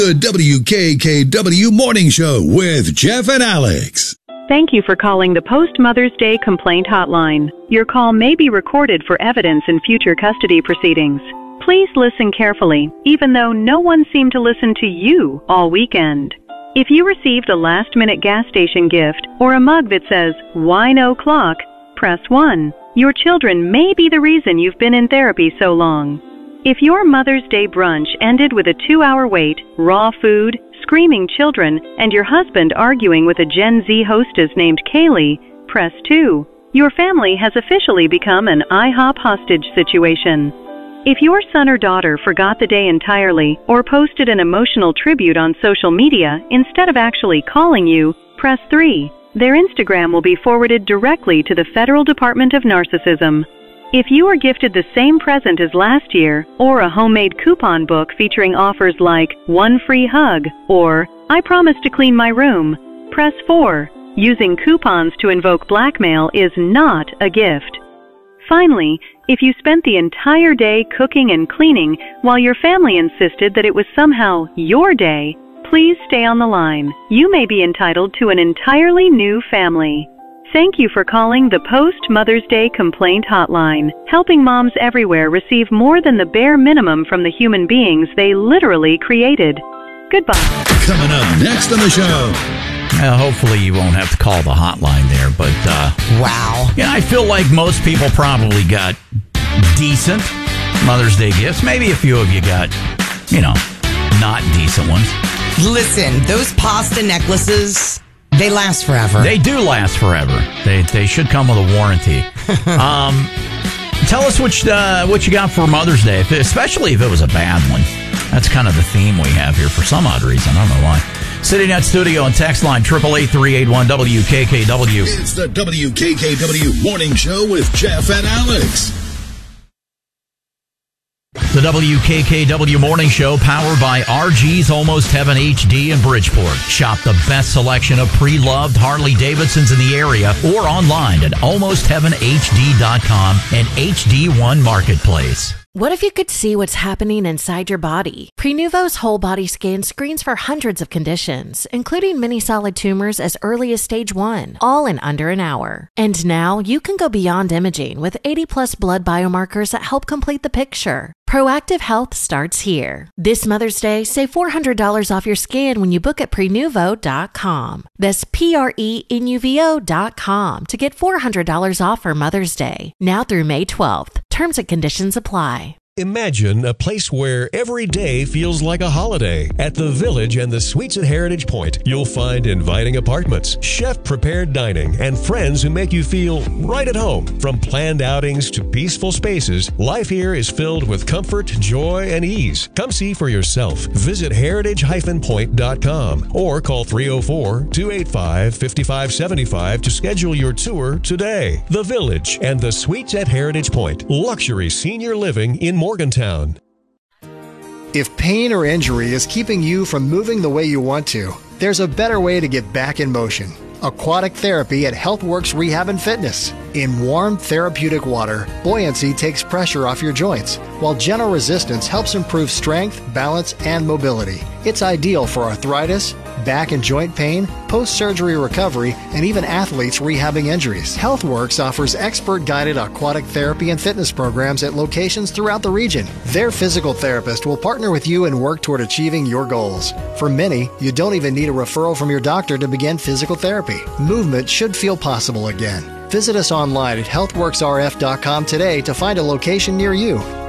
The WKKW Morning Show with Jeff and Alex. Thank you for calling the Post-Mother's Day Complaint Hotline. Your call may be recorded for evidence in future custody proceedings. Please listen carefully, even though no one seemed to listen to you all weekend. If you received a last-minute gas station gift or a mug that says, "Why no clock?" press 1. Your children may be the reason you've been in therapy so long. If your Mother's Day brunch ended with a 2-hour wait, raw food, screaming children, and your husband arguing with a Gen Z hostess named Kaylee, press 2. Your family has officially become an IHOP hostage situation. If your son or daughter forgot the day entirely or posted an emotional tribute on social media instead of actually calling you, press 3. Their Instagram will be forwarded directly to the Federal Department of Narcissism. If you were gifted the same present as last year, or a homemade coupon book featuring offers like 1 free hug or I promise to clean my room, press 4. Using coupons to invoke blackmail is not a gift. Finally, if you spent the entire day cooking and cleaning while your family insisted that it was somehow your day, please stay on the line. You may be entitled to an entirely new family. Thank you for calling the Post-Mother's Day Complaint Hotline, helping moms everywhere receive more than the bare minimum from the human beings they literally created. Goodbye. Coming up next on the show. Hopefully you won't have to call the hotline there, but wow. Yeah, I feel like most people probably got decent Mother's Day gifts. Maybe a few of you got, not decent ones. Listen, those pasta necklaces, they last forever. They do last forever. They should come with a warranty. Tell us what you got for Mother's Day, especially if it was a bad one. That's kind of the theme we have here for some odd reason. I don't know why. Sitting at studio and text line 888-381-WKKW. It's the WKKW Morning Show with Jeff and Alex. The WKKW Morning Show, powered by RG's Almost Heaven HD in Bridgeport. Shop the best selection of pre-loved Harley-Davidsons in the area or online at almostheavenhd.com and HD1 Marketplace. What if you could see what's happening inside your body? Prenuvo's whole body scan screens for hundreds of conditions, including many solid tumors as early as stage 1, all in under an hour. And now you can go beyond imaging with 80+ blood biomarkers that help complete the picture. Proactive health starts here. This Mother's Day, save $400 off your scan when you book at Prenuvo.com. That's Prenuvo.com to get $400 off for Mother's Day. Now through May 12th. Terms and conditions apply. Imagine a place where every day feels like a holiday. At the Village and the Suites at Heritage Point, you'll find inviting apartments, chef-prepared dining, and friends who make you feel right at home. From planned outings to peaceful spaces, life here is filled with comfort, joy, and ease. Come see for yourself. Visit heritage-point.com or call 304-285-5575 to schedule your tour today. The Village and the Suites at Heritage Point. Luxury senior living in Morgantown. If pain or injury is keeping you from moving the way you want to, there's a better way to get back in motion. Aquatic therapy at HealthWorks Rehab and Fitness. In warm, therapeutic water, buoyancy takes pressure off your joints, while gentle resistance helps improve strength, balance, and mobility. It's ideal for arthritis, back and joint pain, post-surgery recovery, and even athletes rehabbing injuries. HealthWorks offers expert-guided aquatic therapy and fitness programs at locations throughout the region. Their physical therapist will partner with you and work toward achieving your goals. For many, you don't even need a referral from your doctor to begin physical therapy. Movement should feel possible again. Visit us online at healthworksrf.com today to find a location near you.